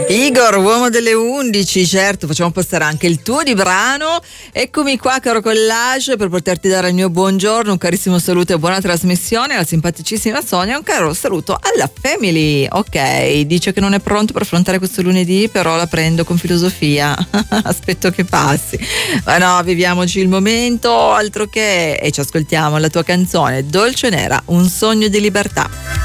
Igor, uomo delle 11, certo, facciamo passare anche il tuo di brano. Eccomi qua, caro Collage, per poterti dare il mio buongiorno, un carissimo saluto e buona trasmissione alla simpaticissima Sonia, un caro saluto alla Family. Ok, dice che non è pronto per affrontare questo lunedì, però la prendo con filosofia. Aspetto che passi. Ma no, viviamoci il momento, altro che, e ci ascoltiamo la tua canzone Dolce Nera, un sogno di libertà.